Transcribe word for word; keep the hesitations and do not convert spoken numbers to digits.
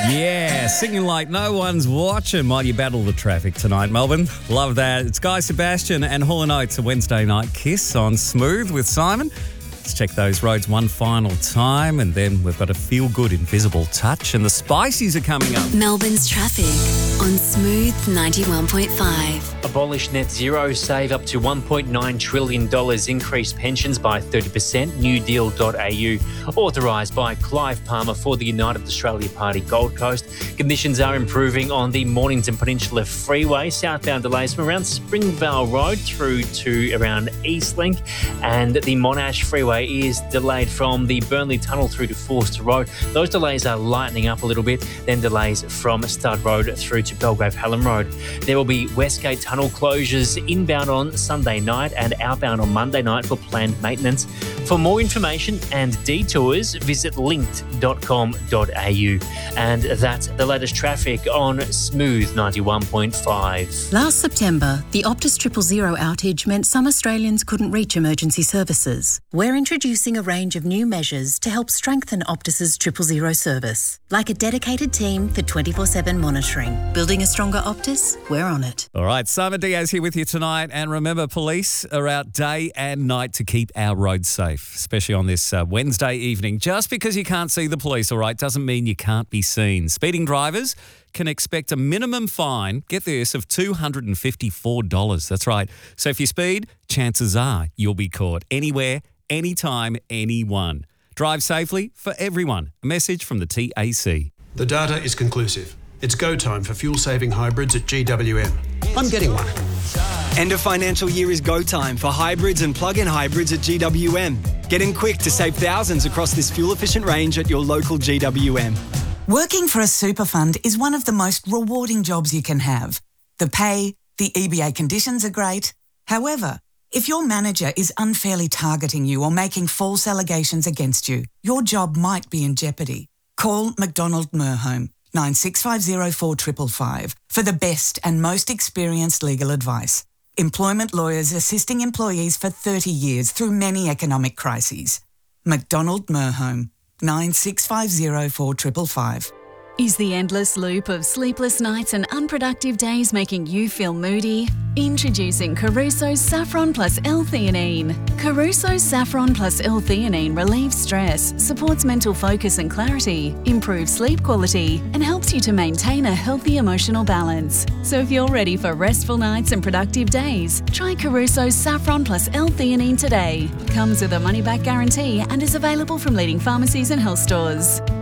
Yeah, singing like no one's watching while you battle the traffic tonight, Melbourne. Love that. It's Guy Sebastian and Hall and Oates, a Wednesday night kiss on Smooth with Simon. Let's check those roads one final time, and then we've got a feel-good invisible touch, and the Spices are coming up. Melbourne's traffic on Smooth ninety-one point five. Abolish net zero, save up to one point nine trillion dollars, increase pensions by thirty percent, new deal dot a u. Authorised by Clive Palmer for the United Australia Party Gold Coast. Conditions are improving on the Mornington Peninsula Freeway. Southbound delays from around Springvale Road through to around Eastlink, and the Monash Freeway is delayed from the Burnley Tunnel through to Forster Road. Those delays are lightening up a little bit, then delays from Stud Road through to Belgrave Hallam Road. There will be Westgate Tunnel closures inbound on Sunday night and outbound on Monday night for planned maintenance. For more information and detours, visit linked dot com dot a u. And that's the latest traffic on Smooth ninety-one point five. Last September, the Optus Triple Zero outage meant some Australians couldn't reach emergency services. We're introducing a range of new measures to help strengthen Optus's Triple Zero service, like a dedicated team for twenty-four seven monitoring. Building a stronger Optus? We're on it. All right, Simon Diaz here with you tonight. And remember, police are out day and night to keep our roads safe, especially on this uh, Wednesday evening. Just because you can't see the police, all right, doesn't mean you can't be seen. Speeding drivers can expect a minimum fine, get this, of two hundred fifty-four dollars. That's right. So if you speed, chances are you'll be caught anywhere, anytime, anyone. Drive safely for everyone. A message from the T A C. The data is conclusive. It's go time for fuel-saving hybrids at G W M. I'm getting one. End of financial year is go time for hybrids and plug-in hybrids at G W M. Get in quick to save thousands across this fuel-efficient range at your local G W M. Working for a super fund is one of the most rewarding jobs you can have. The pay, the E B A conditions are great. However, if your manager is unfairly targeting you or making false allegations against you, your job might be in jeopardy. Call McDonald Merhome, nine six five zero four five five five, for the best and most experienced legal advice. Employment lawyers assisting employees for thirty years through many economic crises. McDonald Merhome, nine six five zero four five five five. Is the endless loop of sleepless nights and unproductive days making you feel moody? Introducing Caruso's Saffron Plus L-Theanine. Caruso's Saffron Plus L-Theanine relieves stress, supports mental focus and clarity, improves sleep quality, and helps you to maintain a healthy emotional balance. So if you're ready for restful nights and productive days, try Caruso's Saffron Plus L-Theanine today. Comes with a money-back guarantee and is available from leading pharmacies and health stores.